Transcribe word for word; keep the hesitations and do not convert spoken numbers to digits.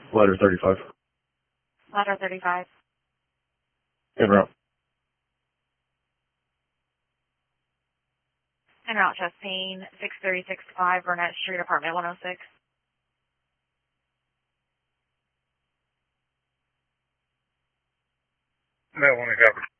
Ladder thirty-five. Ladder thirty-five. En route. En route, Chastain, six three six five, Burnett Street, apartment one oh six. That one is covered.